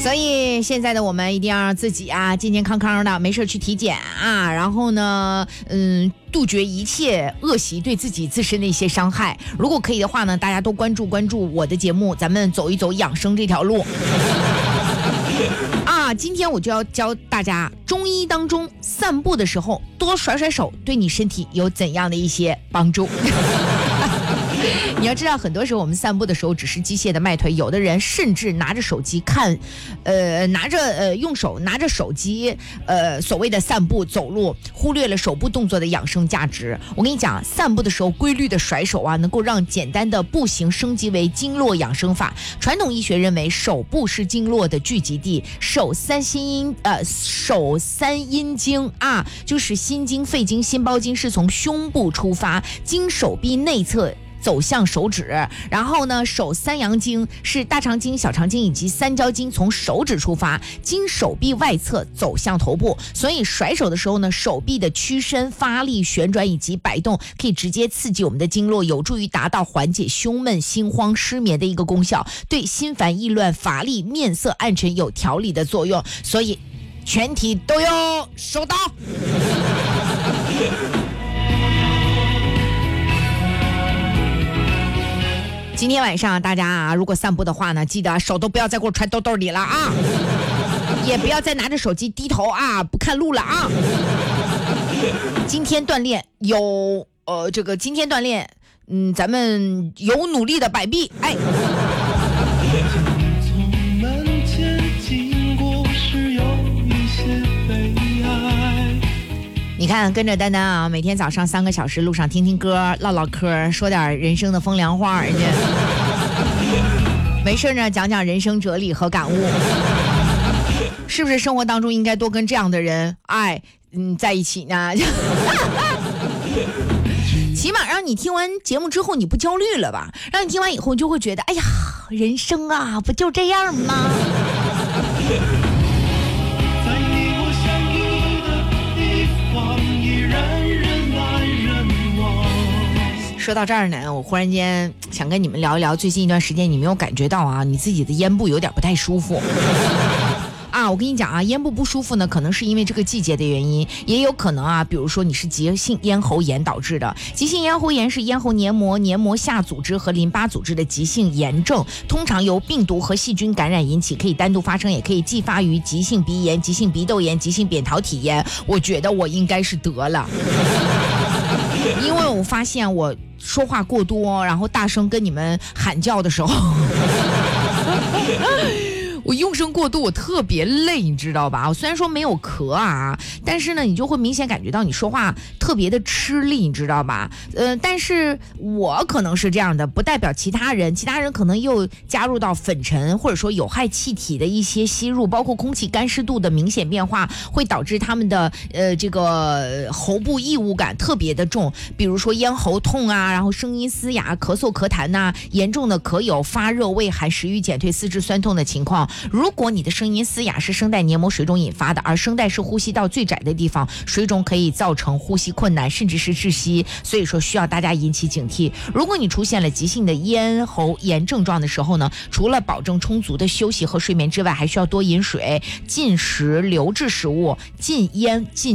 所以现在的我们一定要让自己啊健健康康的，没事去体检啊，然后呢，杜绝一切恶习对自己自身的一些伤害。如果可以的话呢，大家都关注我的节目，咱们走一走养生这条路。啊，今天我就要教大家，中医当中散步的时候多甩甩手，对你身体有怎样的一些帮助。你要知道，很多时候我们散步的时候只是机械的迈腿，有的人甚至拿着手机看，用手拿着手机，所谓的散步走路，忽略了手部动作的养生价值。我跟你讲，散步的时候规律的甩手啊，能够让简单的步行升级为经络养生法。传统医学认为，手部是经络的聚集地，手三阴经啊，就是心经、肺经、心包经是从胸部出发，经手臂内侧走向手指，然后呢，手三阳经是大肠经、小肠经以及三焦经从手指出发，经手臂外侧走向头部。所以甩手的时候呢，手臂的屈伸、发力、旋转以及摆动，可以直接刺激我们的经络，有助于达到缓解胸闷、心慌、失眠的一个功效，对心烦意乱、乏力、面色暗沉有调理的作用。所以全体都有收到。今天晚上大家啊，如果散步的话呢，记得手都不要再给我揣兜兜里了啊，也不要再拿着手机低头啊，不看路了啊。今天锻炼有今天锻炼，咱们有努力的摆臂，哎。你看，跟着丹丹啊，每天早上3个小时路上听听歌、唠唠嗑，说点人生的风凉话，人家没事呢讲讲人生哲理和感悟，是不是生活当中应该多跟这样的人在一起呢？起码让你听完节目之后你不焦虑了吧？让你听完以后就会觉得，哎呀，人生啊，不就这样吗？说到这儿呢，我忽然间想跟你们聊一聊，最近一段时间你没有感觉到啊，你自己的咽部有点不太舒服啊？我跟你讲啊，咽部不舒服呢，可能是因为这个季节的原因，也有可能啊，比如说你是急性咽喉炎导致的。急性咽喉炎是咽喉黏膜下组织和淋巴组织的急性炎症，通常由病毒和细菌感染引起，可以单独发生，也可以继发于急性鼻炎、急性鼻窦炎、急性扁桃体炎。我觉得我应该是得了。因为我发现我说话过多，然后大声跟你们喊叫的时候我用声过度，我特别累，你知道吧？我虽然说没有咳啊，但是呢，你就会明显感觉到你说话特别的吃力，你知道吧？但是我可能是这样的，不代表其他人可能又加入到粉尘或者说有害气体的一些吸入，包括空气干湿度的明显变化，会导致他们的这个喉部异物感特别的重，比如说咽喉痛啊，然后声音嘶哑、咳嗽咳痰呐，严重的可有发热、畏寒、食欲减退、四肢酸痛的情况。如果你的声音嘶哑是声带黏膜水肿引发的，而声带是呼吸道最窄的地方，水肿可以造成呼吸困难，甚至是窒息，所以说需要大家引起警惕。如果你出现了急性的咽喉炎症状的时候呢，除了保证充足的休息和睡眠之外，还需要多饮水、禁食流质食物、禁烟、禁